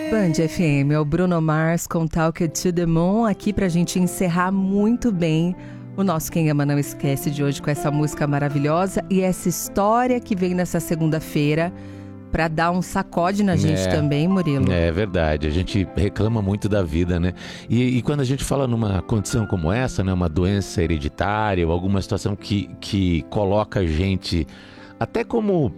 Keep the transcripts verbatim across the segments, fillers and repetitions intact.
Band F M, é o Bruno Mars com Talk to the Moon, aqui pra gente encerrar muito bem o nosso Quem Ama Não Esquece de hoje com essa música maravilhosa e essa história que vem nessa segunda-feira pra dar um sacode na gente é, também, Murilo. É verdade, a gente reclama muito da vida, né? E, e quando a gente fala numa condição como essa, né, uma doença hereditária ou alguma situação que, que coloca a gente... Até como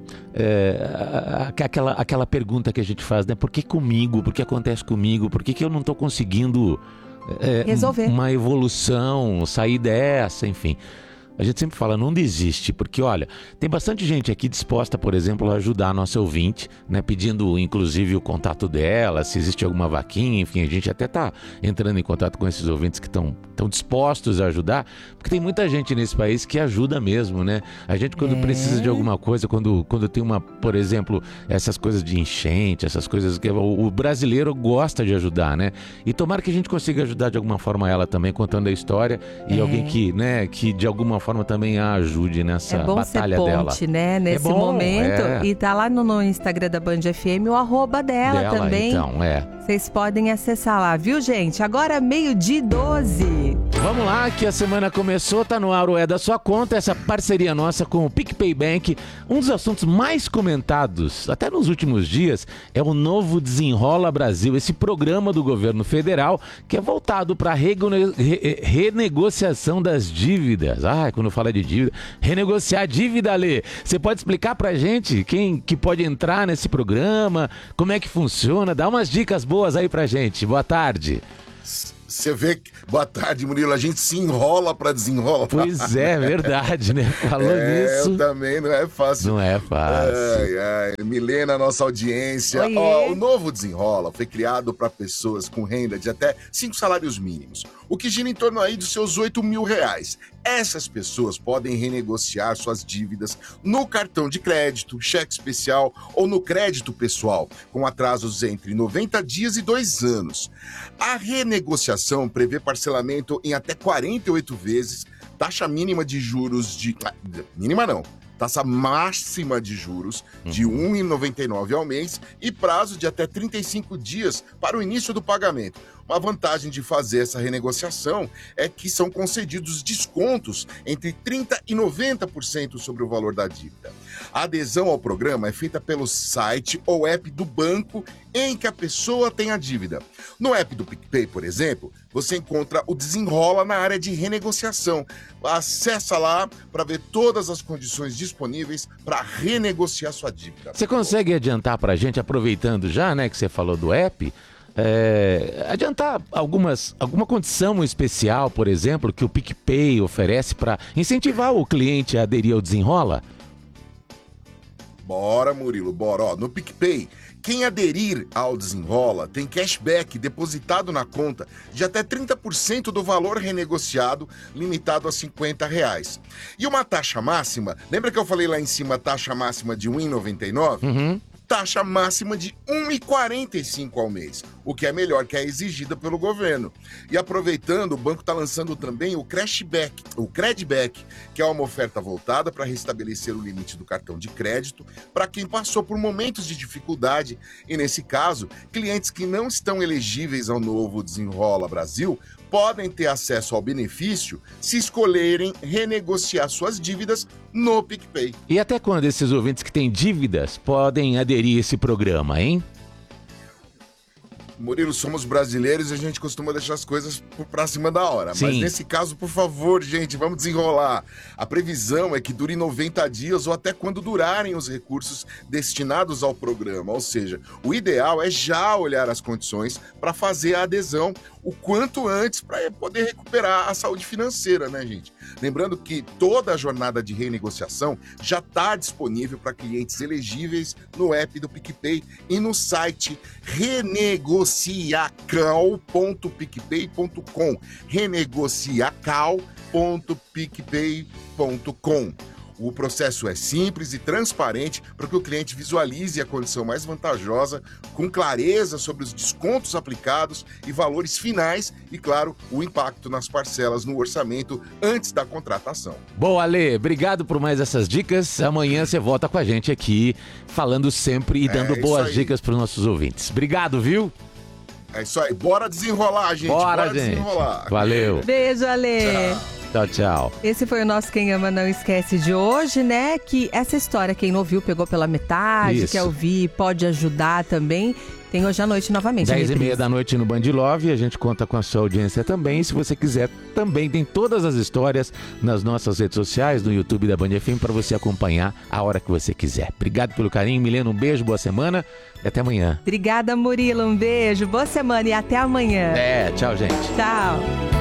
é, aquela, aquela pergunta que a gente faz, né? Por que comigo? Por que acontece comigo? Por que, que eu não estou conseguindo é, resolver uma evolução, sair dessa, enfim... A gente sempre fala, não desiste, porque olha, tem bastante gente aqui disposta, por exemplo, a ajudar a nossa ouvinte, né, pedindo inclusive o contato dela, se existe alguma vaquinha, enfim, a gente até tá entrando em contato com esses ouvintes que estão tão dispostos a ajudar, porque tem muita gente nesse país que ajuda mesmo, né? A gente quando é. precisa de alguma coisa, quando, quando tem uma, por exemplo, essas coisas de enchente, essas coisas que o, o brasileiro gosta de ajudar, né? E tomara que a gente consiga ajudar de alguma forma ela também, contando a história e é. alguém que, né, que de alguma forma também a ajude nessa é bom batalha ser dela. ponte, né, nesse é bom, momento. É. E tá lá no, no Instagram da Band F M o arroba dela, dela também. Então, é. Vocês podem acessar lá, viu, gente? Agora meio-dia e doze. Vamos lá, que a semana começou, tá no ar o É da Sua Conta, essa parceria nossa com o PicPay Bank. Um dos assuntos mais comentados, até nos últimos dias, é o novo Desenrola Brasil, esse programa do governo federal que é voltado para rene- re- renegociação das dívidas. Ah, quando fala de dívida, renegociar a dívida, Lê. Você pode explicar pra gente quem que pode entrar nesse programa, como é que funciona? Dá umas dicas boas aí pra gente. Boa tarde. Você vê que... Boa tarde, Murilo. A gente se enrola pra desenrolar. Pois é, verdade, né? Falou é, nisso. Eu também, não é fácil. Não é fácil. Ai, ai. Milena, nossa audiência. Ó, o novo Desenrola foi criado para pessoas com renda de até cinco salários mínimos, o que gira em torno aí dos seus oito mil reais. Essas pessoas podem renegociar suas dívidas no cartão de crédito, cheque especial ou no crédito pessoal, com atrasos entre noventa dias e dois anos. A renegociação prevê parcelamento em até quarenta e oito vezes, taxa mínima de juros de... Mínima não. Taxa máxima de juros de um vírgula noventa e nove ao mês e prazo de até trinta e cinco dias para o início do pagamento. Uma vantagem de fazer essa renegociação é que são concedidos descontos entre trinta por cento e noventa por cento sobre o valor da dívida. A adesão ao programa é feita pelo site ou app do banco em que a pessoa tem a dívida. No app do PicPay, por exemplo, você encontra o Desenrola na área de renegociação. Acessa lá para ver todas as condições disponíveis para renegociar sua dívida. Você consegue adiantar para a gente, aproveitando já, né, que você falou do app, é, adiantar algumas, alguma condição especial, por exemplo, que o PicPay oferece para incentivar o cliente a aderir ao Desenrola? Bora, Murilo, bora. Ó, no PicPay, quem aderir ao Desenrola tem cashback depositado na conta de até trinta por cento do valor renegociado, limitado a cinquenta reais. E uma taxa máxima, lembra que eu falei lá em cima taxa máxima de um vírgula noventa e nove? Uhum. Taxa máxima de um vírgula quarenta e cinco ao mês, o que é melhor que a exigida pelo governo. E aproveitando, o banco está lançando também o Cashback, o Credback, que é uma oferta voltada para restabelecer o limite do cartão de crédito para quem passou por momentos de dificuldade e, nesse caso, clientes que não estão elegíveis ao novo Desenrola Brasil podem ter acesso ao benefício se escolherem renegociar suas dívidas no PicPay. E até quando esses ouvintes que têm dívidas podem aderir a esse programa, hein? Murilo, somos brasileiros e a gente costuma deixar as coisas pra cima da hora. Sim. Mas nesse caso, por favor, gente, vamos desenrolar. A previsão é que dure noventa dias ou até quando durarem os recursos destinados ao programa. Ou seja, o ideal é já olhar as condições para fazer a adesão o quanto antes para poder recuperar a saúde financeira, né, gente? Lembrando que toda a jornada de renegociação já está disponível para clientes elegíveis no app do PicPay e no site renegociacal ponto picpay ponto com renegociacal ponto picpay ponto com. O processo é simples e transparente para que o cliente visualize a condição mais vantajosa, com clareza sobre os descontos aplicados e valores finais e, claro, o impacto nas parcelas no orçamento antes da contratação. Boa, Ale, obrigado por mais essas dicas. Amanhã você volta com a gente aqui, falando sempre e dando é boas dicas para os nossos ouvintes. Obrigado, viu? É isso aí. Bora desenrolar, gente. Bora, Bora gente. desenrolar. Valeu. Beijo, Ale. Tchau. Tchau, tchau. Esse foi o nosso Quem Ama Não Esquece de hoje, né? Que essa história, quem não ouviu, pegou pela metade, Isso. quer ouvir, pode ajudar também. Tem hoje à noite novamente. dez e reprise. meia da noite no Band Love, a gente conta com a sua audiência também. E se você quiser, também tem todas as histórias nas nossas redes sociais, no YouTube da Band F M, para você acompanhar a hora que você quiser. Obrigado pelo carinho, Milena, um beijo, boa semana e até amanhã. Obrigada, Murilo, um beijo, boa semana e até amanhã. É, tchau, gente. Tchau.